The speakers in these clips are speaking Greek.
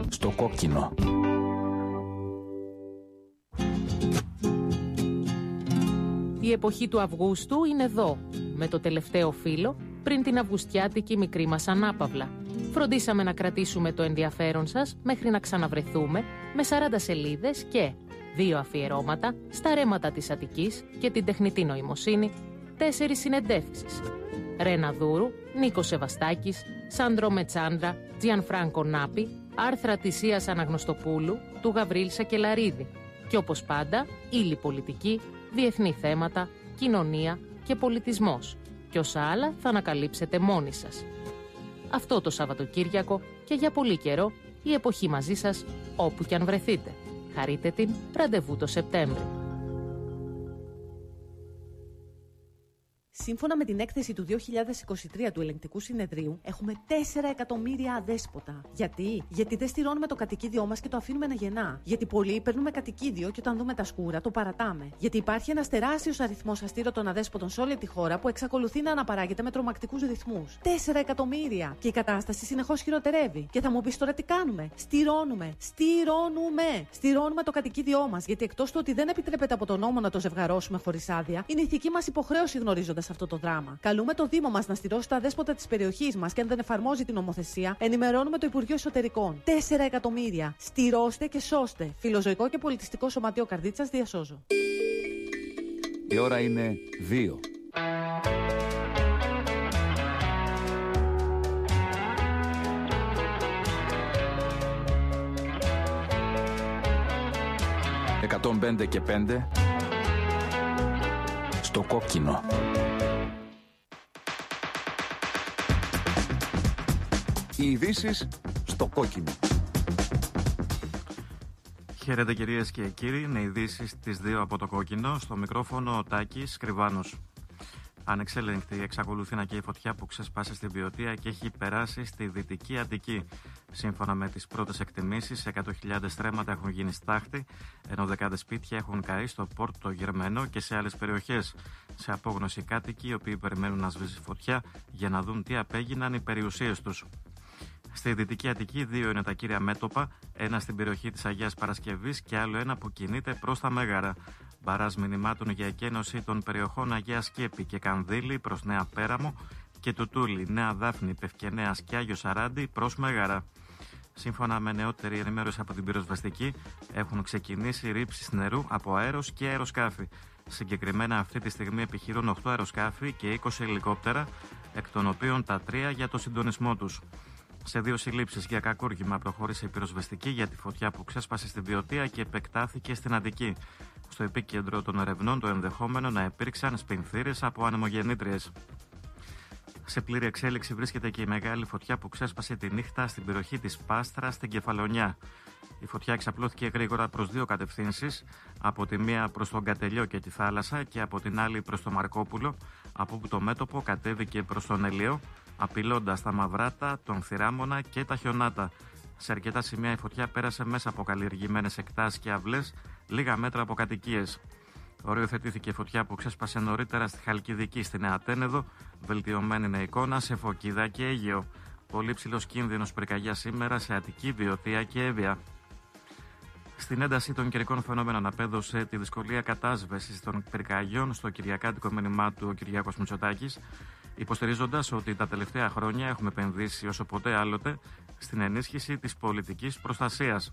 Στο κόκκινο. Η εποχή του Αυγούστου είναι εδώ, με το τελευταίο φύλλο πριν την αυγουστιάτικη μικρή μας ανάπαυλα. Φροντίσαμε να κρατήσουμε το ενδιαφέρον σας μέχρι να ξαναβρεθούμε με 40 σελίδες και 2 αφιερώματα στα ρέματα της Αττικής και την τεχνητή νοημοσύνη, 4 συνεντεύξεις. Ρένα Δούρου, Νίκος Σεβαστάκης, Σάντρο Μετσάντρα, Τζιανφράνκο Νάπη, άρθρα της Ίας Αναγνωστοπούλου, του Γαβρίλ Σακελαρίδη. Και όπως πάντα, ύλη πολιτική, διεθνή θέματα, κοινωνία και πολιτισμός. Και όσα άλλα θα ανακαλύψετε μόνοι σας. Αυτό το Σαββατοκύριακο και για πολύ καιρό η εποχή μαζί σας όπου κι αν βρεθείτε. Χαρείτε την, ραντεβού το Σεπτέμβρη. Σύμφωνα με την έκθεση του 2023 του Ελεγκτικού Συνεδρίου, έχουμε 4 εκατομμύρια αδέσποτα. Γιατί δεν στηρώνουμε το κατοικίδιό μας και το αφήνουμε να γεννά. Γιατί πολλοί παίρνουμε κατοικίδιο και όταν δούμε τα σκούρα το παρατάμε. Γιατί υπάρχει ένας τεράστιος αριθμός αστήρωτων αδέσποτων σε όλη τη χώρα που εξακολουθεί να αναπαράγεται με τρομακτικούς ρυθμούς. 4 εκατομμύρια! Και η κατάσταση συνεχώς χειροτερεύει. Και θα μου πεις τώρα τι κάνουμε. Στηρώνουμε το κατοικίδιό μας. Γιατί εκτός του ότι δεν επιτρέπεται από τον νόμο να το ζευγαρώσουμε χωρίς άδεια, είναι ηθική μας υποχρέωση γνωρίζοντας αυτό το δράμα. Καλούμε το Δήμο μας να στηρώσει τα αδέσποτα της περιοχής μας και αν δεν εφαρμόζει την νομοθεσία, ενημερώνουμε το Υπουργείο Εσωτερικών. 4 εκατομμύρια. Στηρώστε και σώστε. Φιλοζωικό και πολιτιστικό σωματείο Καρδίτσας, διασώζω. Η ώρα είναι 2. «105 και 5» στο κόκκινο. Οι ειδήσεις στο κόκκινο. Χαίρετε κυρίες και κύριοι, είναι ειδήσεις στις 2 από το κόκκινο. Στο μικρόφωνο ο Τάκης Κρυβάνος. Ανεξέλεγκτη εξακολουθεί να καίει φωτιά που ξεσπάσει στην Βιωτία και έχει περάσει στη Δυτική Αττική. Σύμφωνα με τις πρώτες εκτιμήσεις, 100.000 στρέμματα έχουν γίνει στάχτη, ενώ δεκάδες σπίτια έχουν καεί στο Πόρτο Γερμένο και σε άλλες περιοχές. Σε απόγνωση κάτοικοι, οι οποίοι περιμένουν να σβήσει φωτιά για να δουν τι απέγιναν οι περιουσίες τους. Στη Δυτική Αττική, 2 είναι τα κύρια μέτωπα, ένα στην περιοχή της Αγίας Παρασκευής και άλλο ένα που κινείται προς τα Μέγαρα. Μπαράζ μηνυμάτων για εκένωση των περιοχών Αγία Σκέπη και Κανδύλη προς Νέα Πέραμο και Τουτούλη, Νέα Δάφνη, Πευκενέας και Άγιο Σαράντι προς Μέγαρα. Σύμφωνα με νεότερη ενημέρωση από την πυροσβεστική, έχουν ξεκινήσει ρήψεις νερού από αέρος και αεροσκάφη. Συγκεκριμένα, αυτή τη στιγμή επιχειρούν 8 αεροσκάφη και 20 ελικόπτερα, εκ των οποίων τα 3 για το συντονισμό τους. Σε 2 συλλήψεις για κακούργημα προχώρησε η πυροσβεστική για τη φωτιά που ξέσπασε στη Βιωτία και επεκτάθηκε στην Αττική. Στο επίκεντρο των ερευνών το ενδεχόμενο να υπήρξαν σπινθήρες από ανεμογεννήτριες. Σε πλήρη εξέλιξη βρίσκεται και η μεγάλη φωτιά που ξέσπασε τη νύχτα στην περιοχή της Πάστρας στην Κεφαλονιά. Η φωτιά εξαπλώθηκε γρήγορα προς 2 κατευθύνσεις, από τη μία προς τον Κατελιό και τη θάλασσα και από την άλλη προς το Μαρκόπουλο, από όπου το μέτωπο κατέβηκε προς τον Ελαιό, απειλώντας τα Μαυράτα, τον Θηράμονα και τα Χιονάτα. Σε αρκετά σημεία η φωτιά πέρασε μέσα από καλλιεργημένες εκτάσεις και αυλές, λίγα μέτρα από κατοικίες. Οριοθετήθηκε η φωτιά που ξέσπασε νωρίτερα στη Χαλκιδική, στη Νέα Τένεδο, βελτιωμένη είναι εικόνα σε Φωκίδα και Αίγαιο. Πολύ ψηλός κίνδυνος πυρκαγιά σήμερα σε Αττική, Βιωτία και Εύβοια. Στην ένταση των καιρικών φαινόμενων απέδωσε τη δυσκολία κατάσβεσης των πυρκαγιών στο κυριακάτικο μήνυμά του ο Κυριάκος Μητσοτάκης, υποστηρίζοντας ότι τα τελευταία χρόνια έχουμε επενδύσει όσο ποτέ άλλοτε στην ενίσχυση της πολιτικής προστασίας.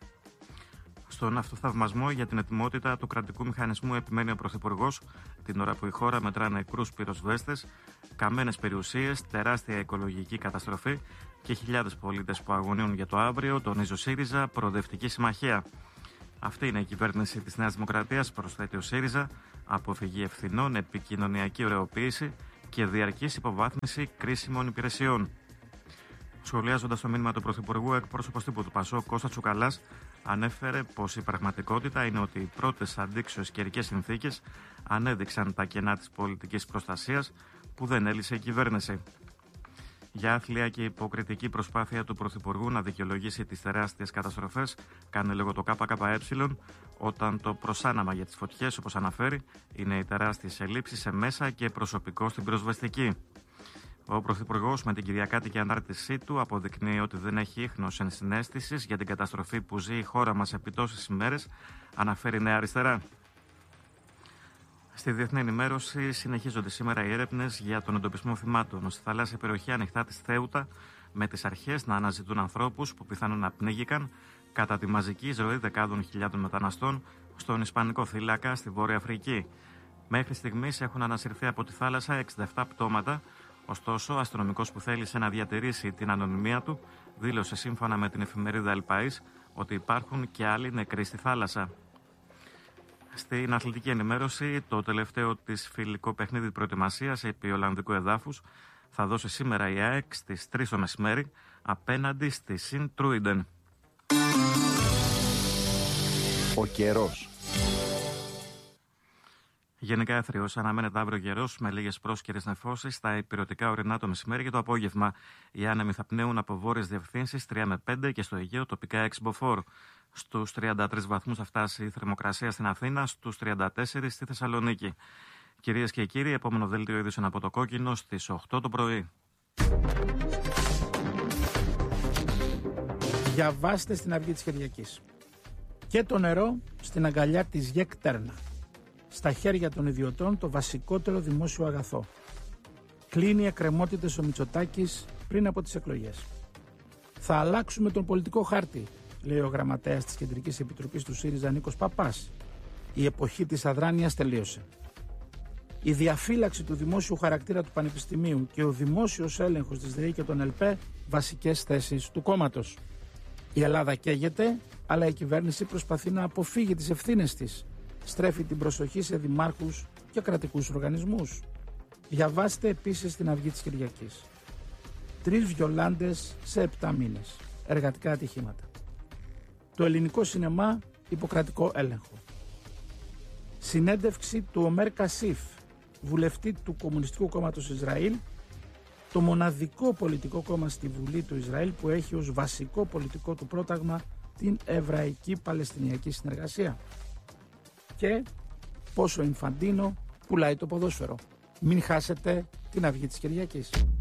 Στον αυτοθαυμασμό για την ετοιμότητα του κρατικού μηχανισμού επιμένει ο Πρωθυπουργός, την ώρα που η χώρα μετρά νεκρούς πυροσβέστες, καμένες περιουσίες, τεράστια οικολογική καταστροφή και χιλιάδες πολίτες που αγωνιούν για το αύριο, τονίζει ο ΣΥΡΙΖΑ, προοδευτική συμμαχία. Αυτή είναι η κυβέρνηση της Νέας Δημοκρατίας, προσθέτει ο ΣΥΡΙΖΑ, αποφυγή ευθυνών, επικοινωνιακή ωρεοποίηση και διαρκής υποβάθμιση κρίσιμων υπηρεσιών. Σχολιάζοντας το μήνυμα του Πρωθυπουργού, εκπρόσωπος τύπου του ΠΑΣΟΚ, Κώστας Τσουκαλάς, ανέφερε πως η πραγματικότητα είναι ότι οι πρώτες αντίξωες καιρικές συνθήκες ανέδειξαν τα κενά της πολιτικής προστασίας που δεν έλυσε η κυβέρνηση. Για άθλια και υποκριτική προσπάθεια του Πρωθυπουργού να δικαιολογήσει τις τεράστιες καταστροφές, κάνει λόγο το ΚΚΕ, όταν το προσάναμα για τις φωτιές, όπως αναφέρει, είναι οι τεράστιες ελλείψεις σε μέσα και προσωπικό στην πυροσβεστική. Ο Πρωθυπουργός με την κυριακάτικη ανάρτησή του αποδεικνύει ότι δεν έχει ίχνος ενσυναίσθησης για την καταστροφή που ζει η χώρα μας επί τόσες ημέρες, αναφέρει Νέα Αριστερά. Στη διεθνή ενημέρωση συνεχίζονται σήμερα οι έρευνες για τον εντοπισμό θυμάτων στη θαλάσσια περιοχή ανοιχτά της Θέουτα, με τις αρχές να αναζητούν ανθρώπους που πιθανόν να πνίγηκαν κατά τη μαζική εισρωή δεκάδων χιλιάδων μεταναστών στον Ισπανικό θύλακα στη Βόρεια Αφρική. Μέχρι στιγμής έχουν ανασυρθεί από τη θάλασσα 67 πτώματα, ωστόσο ο αστυνομικός που θέλησε να διατηρήσει την ανωνυμία του δήλωσε σύμφωνα με την εφημερίδα El País ότι υπάρχουν και άλλοι νεκροί στη θάλασσα. Στην αθλητική ενημέρωση, το τελευταίο της φιλικό παιχνίδι προετοιμασίας επί Ολλανδικού εδάφους θα δώσει σήμερα η ΑΕΚ στις 3 το μεσημέρι απέναντι στη Συν Τρούιντεν. Ο καιρός. Γενικά εθριος αναμένεται αύριο καιρός με λίγες πρόσκαιρες νεφώσεις στα ηπειρωτικά ορεινά το μεσημέρι και το απόγευμα. Οι άνεμοι θα πνέουν από βόρειες διευθύνσεις 3 με 5 και στο Αιγαίο τοπικά 6 μποφόρ. Στους 33 βαθμούς θα φτάσει η θερμοκρασία στην Αθήνα, στους 34 στη Θεσσαλονίκη. Κυρίες και κύριοι, επόμενο δέλτιο είδησεων από το Κόκκινο στις 8 το πρωί. Διαβάστε στην Αυγή της Κυριακής. Και το νερό στην αγκαλιά της ΓΕΚ Τέρνα. Στα χέρια των ιδιωτών το βασικότερο δημόσιο αγαθό. Κλείνει εκκρεμότητες ο Μητσοτάκης πριν από τις εκλογές. Θα αλλάξουμε τον πολιτικό χάρτη, λέει ο γραμματέας της Κεντρικής Επιτροπής του ΣΥΡΙΖΑ Νίκος Παπάς. Η εποχή της αδράνειας τελείωσε. Η διαφύλαξη του δημόσιου χαρακτήρα του Πανεπιστημίου και ο δημόσιος έλεγχος της ΔΕΗ και των ΕΛΠΕ βασικές θέσεις του κόμματος. Η Ελλάδα καίγεται, αλλά η κυβέρνηση προσπαθεί να αποφύγει τις ευθύνες της. Στρέφει την προσοχή σε δημάρχους και κρατικούς οργανισμούς. Διαβάστε επίσης στην Αυγή της Κυριακής. 3 βιολάντες σε 7 μήνες. Εργατικά ατυχήματα. Το ελληνικό σινεμά υποκρατικό έλεγχο. Συνέντευξη του Ομέρ Κασίφ, βουλευτή του Κομμουνιστικού Κόμματος Ισραήλ, το μοναδικό πολιτικό κόμμα στη Βουλή του Ισραήλ που έχει ως βασικό πολιτικό του πρόταγμα την Εβραϊκή Παλαιστινιακή Συνεργασία. Και πόσο Ινφαντίνο πουλάει το ποδόσφαιρο. Μην χάσετε την Αυγή της Κυριακής.